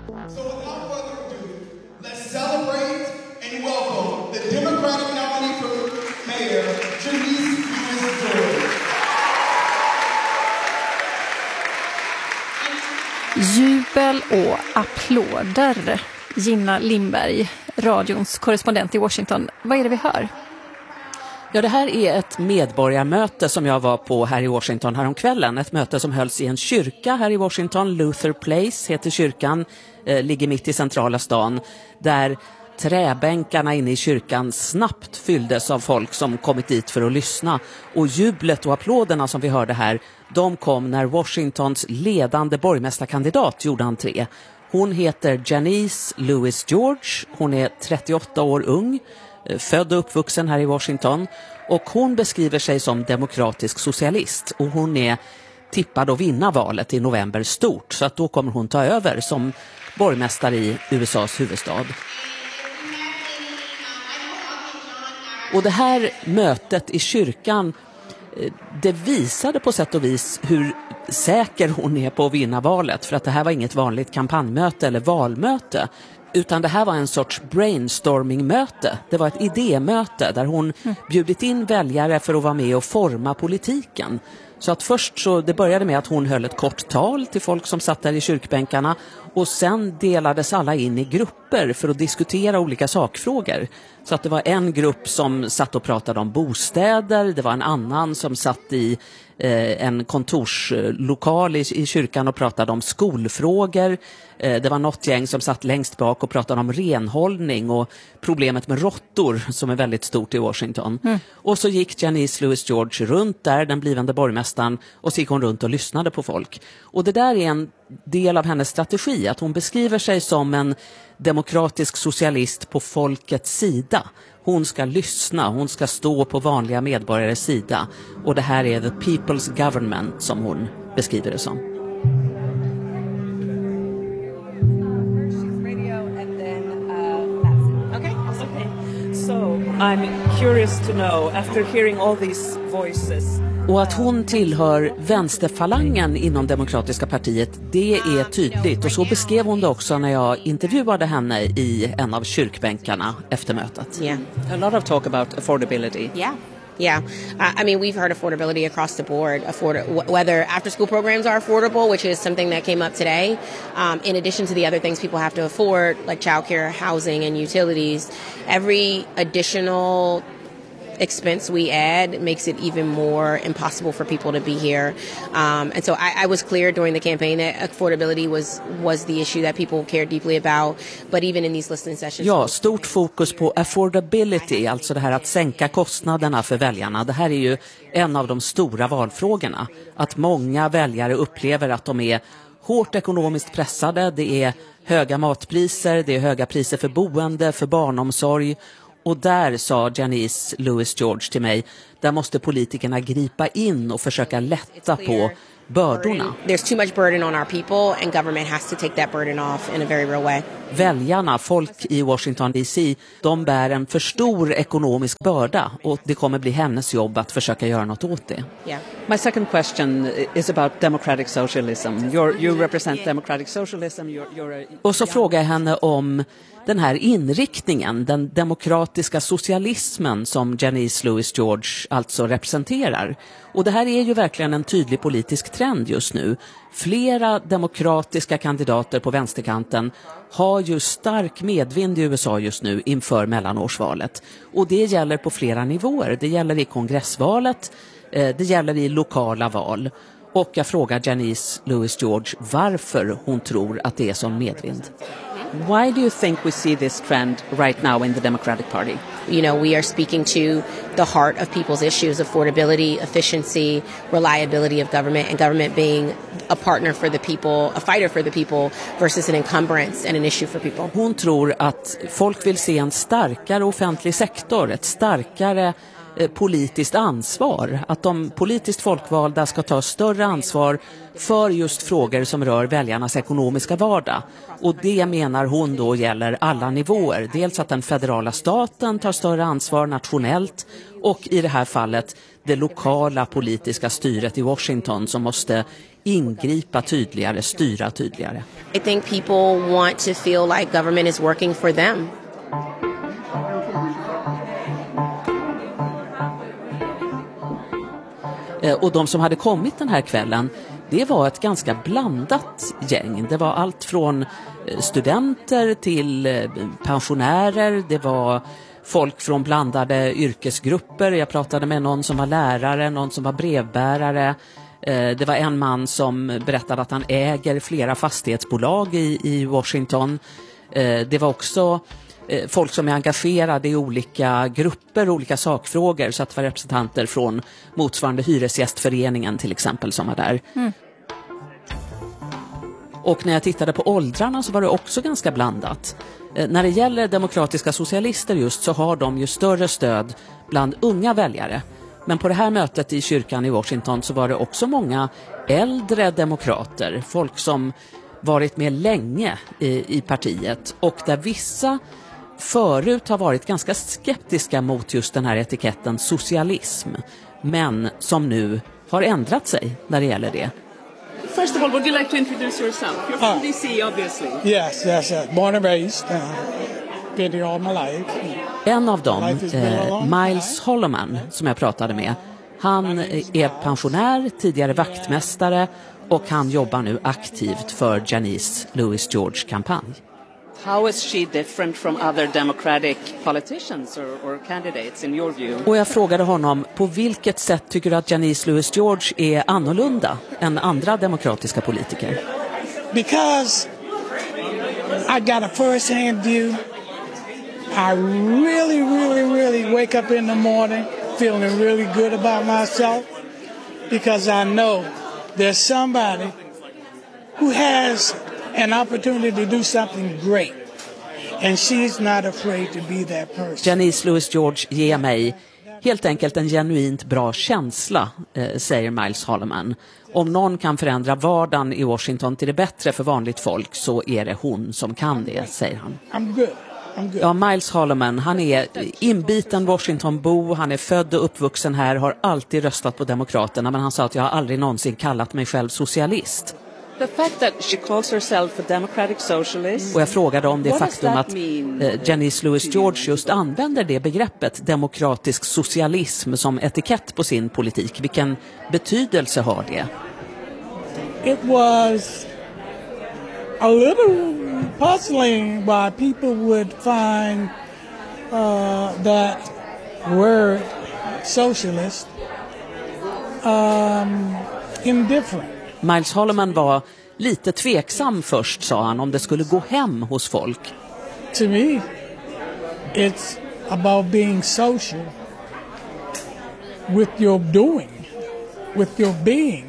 So without further ado, let's celebrate and welcome the Democratic nominee for mayor, Janice Lewis-George. Jubel och applåder. Gina Lindberg, radions korrespondent i Washington. Vad är det vi hör? Ja, det här är ett medborgarmöte som jag var på här i Washington häromkvällen. Ett möte som hölls i en kyrka här i Washington. Luther Place heter kyrkan, ligger mitt i centrala stan. Där träbänkarna inne i kyrkan snabbt fylldes av folk som kommit dit för att lyssna. Och jublet och applåderna som vi hörde här, de kom när Washingtons ledande borgmästarkandidat gjorde entré. Hon heter Janice Lewis-George. Hon är 38 år ung, född och uppvuxen här i Washington. Och hon beskriver sig som demokratisk socialist. Och hon är tippad att vinna valet i november stort. Så att då kommer hon ta över som borgmästare i USAs huvudstad. Och det här mötet i kyrkan, det visade på sätt och vis hur säker hon är på att vinna valet. För att det här var inget vanligt kampanjmöte eller valmöte. Utan det här var en sorts brainstorming-möte. Det var ett idémöte där hon bjudit in väljare för att vara med och forma politiken. Så att först så det började med att hon höll ett kort tal till folk som satt där i kyrkbänkarna. Och sen delades alla in i grupper för att diskutera olika sakfrågor. Så att det var en grupp som satt och pratade om bostäder. Det var en annan som satt i en kontorslokal i kyrkan och pratade om skolfrågor. Det var något gäng som satt längst bak och pratade om renhållning och problemet med råttor som är väldigt stort i Washington. Och så gick Janice Lewis-George runt där, den blivande borgmästaren, och så gick hon runt och lyssnade på folk. Och det där är en del av hennes strategi, att hon beskriver sig som en demokratisk socialist på folkets sida. Hon ska lyssna, hon ska stå på vanliga medborgares sida. Och det här är the people's government som hon beskriver det som. So I'm curious to know, after hearing all these voices. Och att hon tillhör vänsterfalangen inom Demokratiska partiet, det är tydligt. Och så beskrev hon det också när jag intervjuade henne i en av kyrkbänkarna efter mötet. Yeah. A lot of talk about affordability. Yeah. I mean, we've heard affordability across the board, whether after-school programs are affordable, which is something that came up today, in addition to the other things people have to afford, like childcare, housing, and utilities. Every additional expense we add makes it even more impossible for people to be here. And so I was clear during the campaign that affordability was the issue that people care deeply about. But even in these listening sessions... Ja, stort fokus på affordability, alltså det här att sänka kostnaderna för väljarna. Det här är ju en av de stora valfrågorna. Att många väljare upplever att de är hårt ekonomiskt pressade. Det är höga matpriser, det är höga priser för boende, för barnomsorg. Och där sa Janice Lewis-George till mig, där måste politikerna gripa in och försöka lätta på bördorna. There's too much burden on our people and government has to take that burden off in a very real way. Väljarna, folk i Washington DC, de bär en för stor ekonomisk börda och det kommer bli hennes jobb att försöka göra något åt det. Yeah. My second question is about democratic socialism. You represent democratic socialism. Och så frågar jag henne om den här inriktningen, den demokratiska socialismen som Janice Lewis-George alltså representerar. Och det här är ju verkligen en tydlig politisk trend just nu. Flera demokratiska kandidater på vänsterkanten har ju stark medvind i USA just nu inför mellanårsvalet. Och det gäller på flera nivåer. Det gäller i kongressvalet, det gäller i lokala val. Och jag frågar Janice Lewis-George varför hon tror att det är som medvind. Why do you think we see this trend right now in the Democratic Party? You know, we are speaking to the heart of people's issues: affordability, efficiency, reliability of government, and government being a partner for the people, a fighter for the people versus an encumbrance and an issue for people. Hon tror att folk vill se en starkare offentlig sektor, ett starkare politiskt ansvar, att de politiskt folkvalda ska ta större ansvar för just frågor som rör väljarnas ekonomiska vardag. Och det menar hon då gäller alla nivåer. Dels att den federala staten tar större ansvar nationellt och i det här fallet det lokala politiska styret i Washington som måste ingripa tydligare, styra tydligare. I think people want to feel like government is working for them. Och de som hade kommit den här kvällen, det var ett ganska blandat gäng. Det var allt från studenter till pensionärer, det var folk från blandade yrkesgrupper. Jag pratade med någon som var lärare, någon som var brevbärare. Det var en man som berättade att han äger flera fastighetsbolag i Washington. Det var också folk som är engagerade i olika grupper, olika sakfrågor, så att det var representanter från motsvarande hyresgästföreningen till exempel som var där. Och när jag tittade på åldrarna så var det också ganska blandat. När det gäller demokratiska socialister just så har de ju större stöd bland unga väljare. Men på det här mötet i kyrkan i Washington så var det också många äldre demokrater, folk som varit med länge i partiet, och där vissa förut har varit ganska skeptiska mot just den här etiketten socialism, men som nu har ändrat sig när det gäller det. First of all, would you like to introduce yourself? You're from DC, obviously. Yes. Born and raised. Been here all my life. En av dem, Miles Holloman, som jag pratade med, han är pensionär, tidigare vaktmästare, och han jobbar nu aktivt för Janice Louis George kampanj. How is she different from other democratic politicians or candidates in your view? Och jag frågade honom, på vilket sätt tycker du att Janice Louis George är annorlunda än andra demokratiska politiker? Because I got a first-hand view. I really wake up in the morning feeling really good about myself because I know there's somebody who has an opportunity to do something great, and she's not afraid to be that person. Janice Louis George ger mig helt enkelt en genuint bra känsla, säger Miles Holloman. Om någon kan förändra vardagen i Washington till det bättre för vanligt folk så är det hon som kan det, säger han. I'm good. Ja, Miles Holloman, han är inbiten Washingtonbo, han är född och uppvuxen här, har alltid röstat på Demokraterna, men han sa att jag har aldrig någonsin kallat mig själv socialist. The fact that she calls herself a democratic socialist. Och jag frågade om det faktum att Janice Louis George just använder det begreppet demokratisk socialism som etikett på sin politik. Vilken betydelse har det? It was a little puzzling why people would find that word socialist indifferent. Miles Holloman var lite tveksam först, sa han, om det skulle gå hem hos folk. To me, it's about being social with your doing, with your being.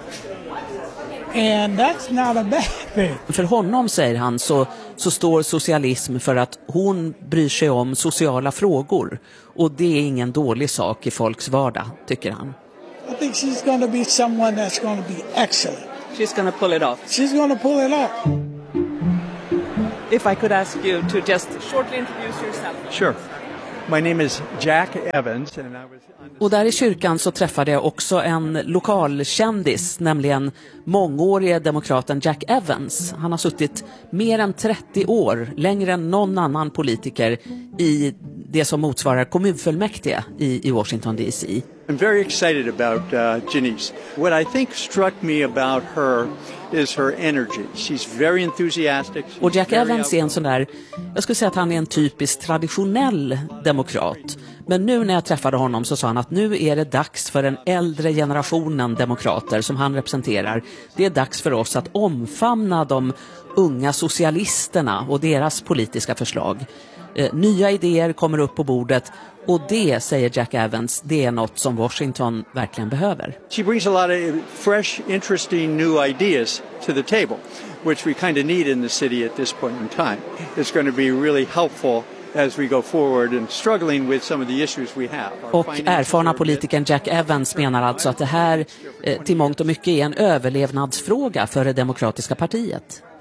And that's not a bad thing. För honom, säger han, så står socialism för att hon bryr sig om sociala frågor. Och det är ingen dålig sak i folks vardag, tycker han. I think she's going to be someone that's going to be excellent. She's going to pull it off. She's going to pull it off. If I could ask you to just shortly introduce yourself. Sure. My name is Jack Evans and I was Och där i kyrkan så träffade jag också en lokalkändis, nämligen mångårige demokraten Jack Evans. Han har suttit mer än 30 år, längre än någon annan politiker, i det som motsvarar kommunfullmäktige i Washington DC. I'm very excited about Janice. What I think struck me about her is her energy. She's very enthusiastic. Och Jack Evans är en sån där, jag skulle säga att han är en typisk traditionell demokrat. Men nu när jag träffade honom så sa han att nu är det dags för den äldre generationen demokrater som han representerar. Det är dags för oss att omfamna de unga socialisterna och deras politiska förslag. Nya idéer kommer upp på bordet, och det, säger Jack Evans, det är något som Washington verkligen behöver. She brings a lot of fresh, interesting new ideas to the table, which we kind of need in the city at this point in time. It's going to be really helpful as we go forward and struggling with some of the issues we have. Och erfarna politikern Jack Evans menar alltså att det här till mångt och mycket är en överlevnadsfråga för det demokratiska partiet.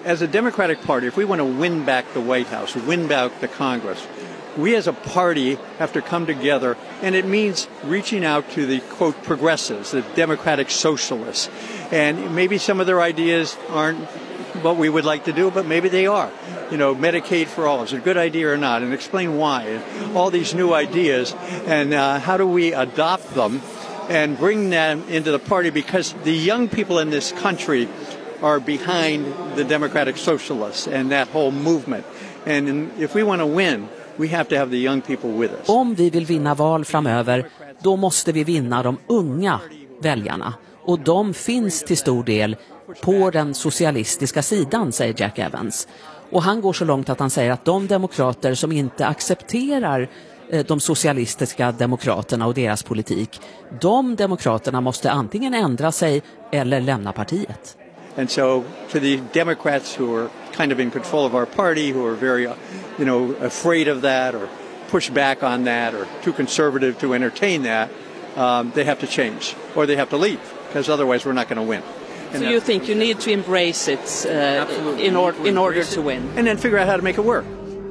as a Democratic Party, if we want to win back the White House, win back the Congress, we as a party have to come together, and it means reaching out to the, quote, progressives, the democratic socialists. And maybe some of their ideas aren't what we would like to do, but maybe they are. You know, Medicaid for all, is it a good idea or not? And explain why. And all these new ideas, and how do we adopt them and bring them into the party? Because the young people in this country are behind the democratic socialists and that whole movement. And if we want to win, we have to have the young people with us. Om vi vill vinna val framöver, då måste vi vinna de unga väljarna. Och de finns till stor del på den socialistiska sidan, säger Jack Evans. Och han går så långt att han säger att de demokrater som inte accepterar de socialistiska demokraterna och deras politik, de demokraterna måste antingen ändra sig eller lämna partiet. And so to the Democrats who are kind of in control of our party, who are very, afraid of that or push back on that or too conservative to entertain that, they have to change or they have to leave because otherwise we're not going to win. So you think you need to embrace it in order to win? And then figure out how to make it work.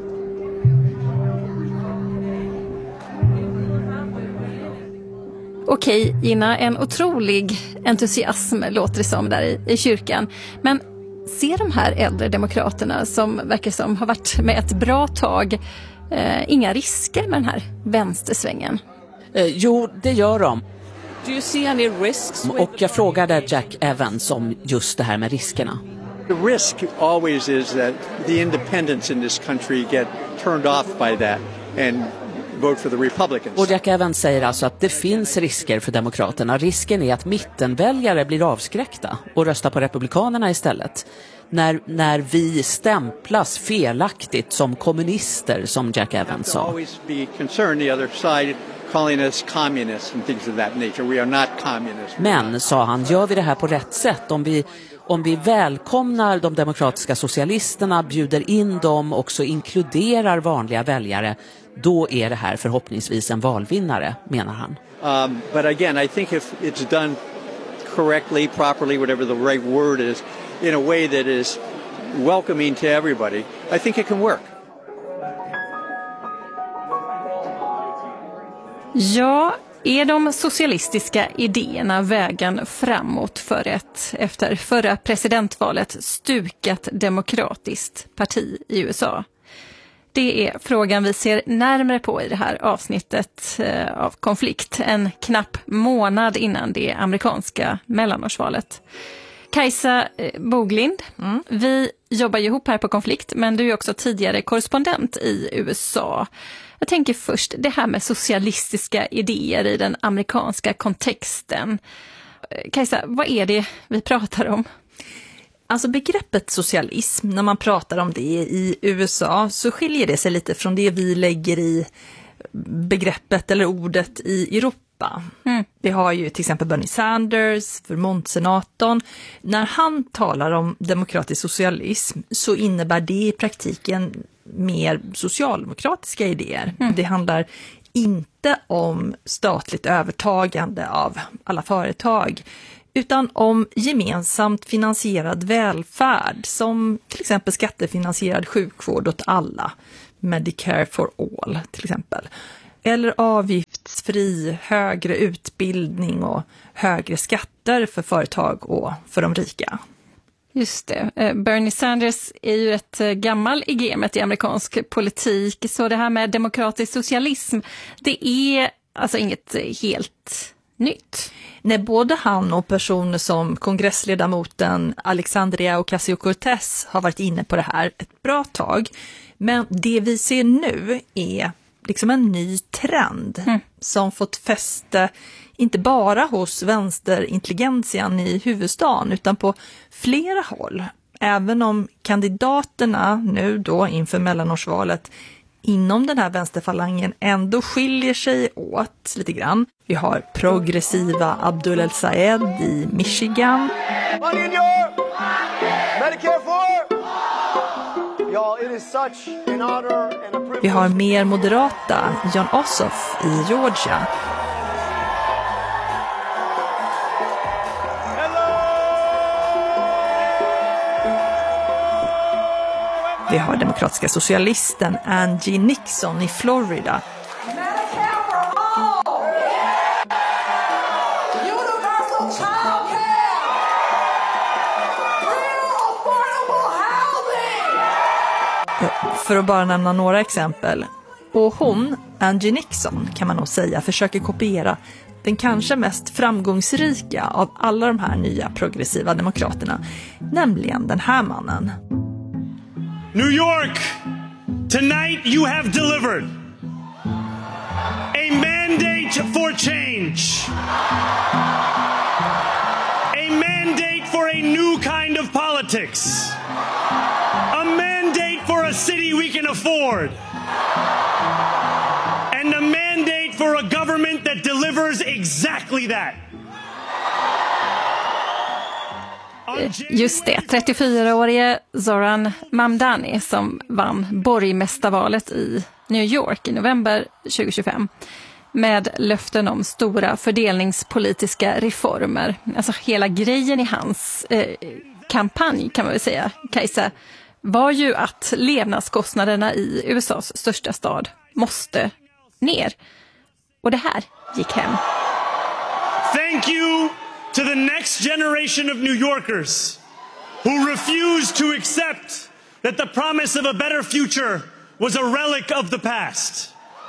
Okej, Gina, en otrolig entusiasm låter det som där i kyrkan. Men ser de här äldre demokraterna som verkar som har varit med ett bra tag inga risker med den här vänstersvängen? Jo, det gör de. Do you see any risks? Och jag frågade Jack Evans om just det här med riskerna. The risk always is that the independents in this country get turned off by that and vote for the Republicans. Och Jack Evans säger alltså att det finns risker för demokraterna. Risken är att mittenväljare blir avskräckta och röstar på republikanerna istället. När vi stämplas felaktigt som kommunister, som Jack Evans sa. Always be concerned the other side calling us communists and things of that nature. We are not communists. Men, sa han, gör vi det här på rätt sätt? Om vi välkomnar de demokratiska socialisterna, bjuder in dem och också inkluderar vanliga väljare, då är det här förhoppningsvis en valvinnare, menar han. But again, I think if it's done correctly, properly, whatever the right word is, in a way that is welcoming to everybody, I think it can work. Ja, är de socialistiska idéerna vägen framåt för ett efter förra presidentvalet stukat demokratiskt parti i USA? Det är frågan vi ser närmare på i det här avsnittet av Konflikt, en knapp månad innan det amerikanska mellanårsvalet. Kajsa Boglind, vi jobbar ju ihop här på Konflikt, men du är också tidigare korrespondent i USA. Jag tänker först det här med socialistiska idéer i den amerikanska kontexten. Kajsa, vad är det vi pratar om? Alltså begreppet socialism, när man pratar om det i USA så skiljer det sig lite från det vi lägger i begreppet eller ordet i Europa. Vi har ju till exempel Bernie Sanders, Vermont-senatorn. När han talar om demokratisk socialism så innebär det i praktiken mer socialdemokratiska idéer. Det handlar inte om statligt övertagande av alla företag, utan om gemensamt finansierad välfärd som till exempel skattefinansierad sjukvård åt alla, Medicare for all till exempel. Eller avgiftsfri högre utbildning och högre skatter för företag och för de rika. Just det. Bernie Sanders är ju ett gammal i gamet i amerikansk politik, så det här med demokratisk socialism, det är alltså inget helt nytt. Nej, både han och personer som kongressledamoten Alexandria Ocasio-Cortez har varit inne på det här ett bra tag. Men det vi ser nu är liksom en ny trend som fått fäste inte bara hos vänsterintelligentian i huvudstaden utan på flera håll. Även om kandidaterna nu då inför mellanårsvalet inom den här vänsterfalangen ändå skiljer sig åt lite grann. Vi har progressiva Abdul El-Sayed i Michigan. Vi har mer moderata Jon Ossoff i Georgia. Vi har demokratiska socialisten Angie Nixon i Florida. För att bara nämna några exempel. Och hon, Angie Nixon, kan man nog säga försöker kopiera den kanske mest framgångsrika av alla de här nya progressiva demokraterna, nämligen den här mannen. New York, tonight you have delivered a mandate for change, a mandate for a new kind of politics, a mandate for a city we can afford, and a mandate for a government that delivers exactly that. Just det, 34-årige Zoran Mamdani som vann borgmästarvalet i New York i november 2025 med löften om stora fördelningspolitiska reformer. Alltså hela grejen i hans kampanj kan man väl säga, Kajsa, var ju att levnadskostnaderna i USAs största stad måste ner. Och det här gick hem. Thank you to the next generation of New Yorkers who refused to accept that the promise of a better future was a relic of the past.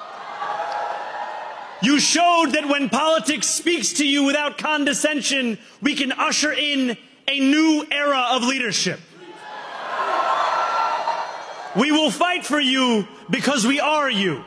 You showed that when politics speaks to you without condescension, we can usher in a new era of leadership. We will fight for you because we are you.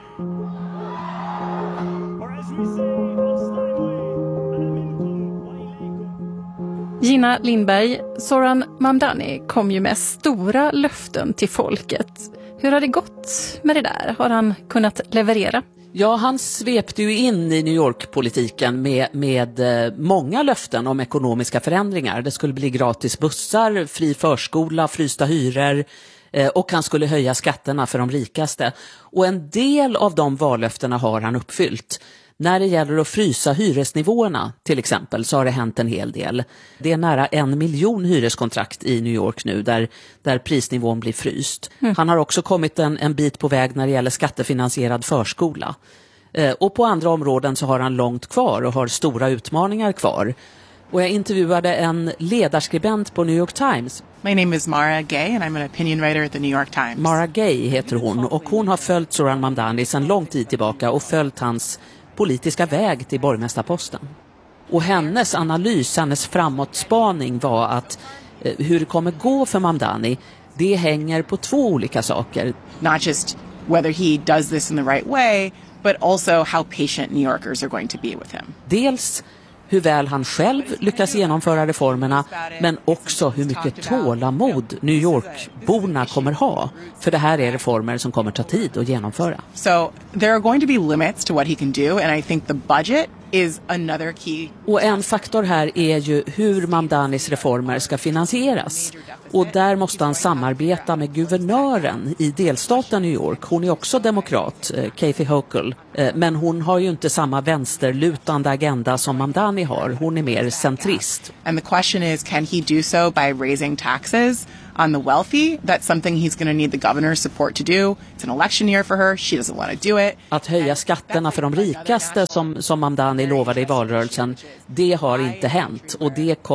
Gina Lindberg, Zoran Mamdani kom ju med stora löften till folket. Hur har det gått med det där? Har han kunnat leverera? Ja, han svepte ju in i New York-politiken med många löften om ekonomiska förändringar. Det skulle bli gratis bussar, fri förskola, frysta hyror och han skulle höja skatterna för de rikaste. Och en del av de vallöftena har han uppfyllt. När det gäller att frysa hyresnivåerna till exempel så har det hänt en hel del. Det är nära 1 miljon hyreskontrakt i New York nu där prisnivån blir fryst. Han har också kommit en bit på väg när det gäller skattefinansierad förskola. Och på andra områden så har han långt kvar och har stora utmaningar kvar. Och jag intervjuade en ledarskribent på New York Times. My name is Mara Gay and I'm an opinion writer at the New York Times. Mara Gay heter hon och hon har följt Zoran Mamdani sedan lång tid tillbaka och följt hans politiska väg till borgmästarposten. Och hennes analys, hennes framåtspaning var att hur det kommer gå för Mamdani, det hänger på 2 olika saker. Not just whether he does this in the right way, but also how patient New Yorkers are going to be with him. Dels hur väl han själv lyckas genomföra reformerna, men också hur mycket tålamod New York-borna kommer ha. För det här är reformer som kommer ta tid att genomföra. So there are going to be limits to what he can do, and I think the budget is another key. Och en faktor här är ju hur Mamdanis reformer ska finansieras. Och där måste han samarbeta med guvernören i delstaten New York. Hon är också demokrat, Kathy Hochul. Men hon har ju inte samma vänsterlutande agenda som Mamdani har. Hon är mer centrist. And the question is, can he do so by raising taxes on the wealthy? That's something he's going to need the governor's support to do. It's an election year for her. She doesn't want to do it. Att höja skatterna för de rikaste som Mamdani lovade i valrörelsen, det har inte hänt. Och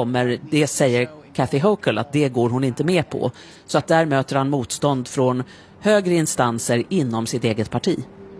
det säger Kathy Hochul att det går hon inte med på. Så att där möter han motstånd från högre instanser inom sitt eget parti.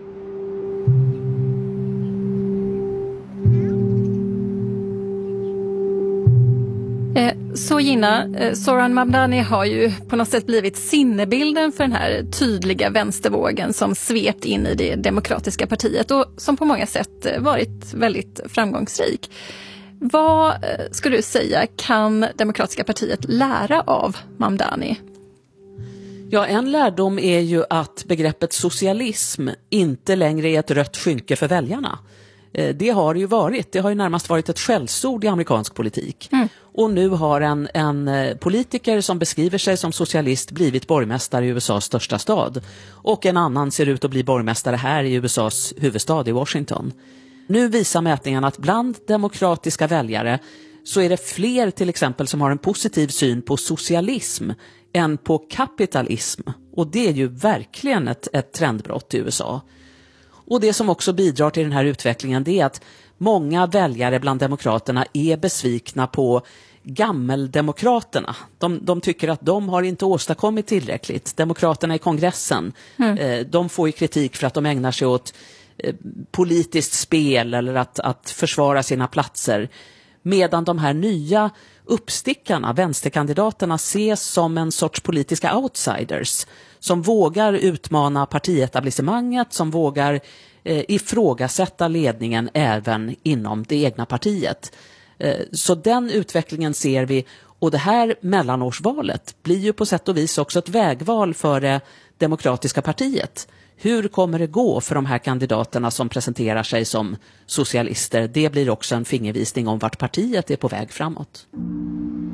Så Gina, Zoran Mamdani har ju på något sätt blivit sinnebilden för den här tydliga vänstervågen som svept in i det demokratiska partiet och som på många sätt varit väldigt framgångsrik. Vad skulle du säga kan demokratiska partiet lära av Mamdani? Ja, en lärdom är ju att begreppet socialism inte längre är ett rött skynke för väljarna. Det har det ju varit. Det har ju närmast varit ett skällsord i amerikansk politik. Och nu har en politiker som beskriver sig som socialist blivit borgmästare i USAs största stad. Och en annan ser ut att bli borgmästare här i USAs huvudstad i Washington. Nu visar mätningarna att bland demokratiska väljare så är det fler till exempel som har en positiv syn på socialism än på kapitalism. Och det är ju verkligen ett trendbrott i USA. Och det som också bidrar till den här utvecklingen, det är att många väljare bland demokraterna är besvikna på gammeldemokraterna. De tycker att de har inte åstadkommit tillräckligt. Demokraterna i kongressen, de får ju kritik för att de ägnar sig åt politiskt spel eller att försvara sina platser. Medan de här nya uppstickarna, vänsterkandidaterna, ses som en sorts politiska outsiders som vågar utmana partietablissemanget, som vågar ifrågasätta ledningen även inom det egna partiet. Så den utvecklingen ser vi, och det här mellanårsvalet blir ju på sätt och vis också ett vägval för det demokratiska partiet. Hur kommer det gå för de här kandidaterna som presenterar sig som socialister? Det blir också en fingervisning om vart partiet är på väg framåt.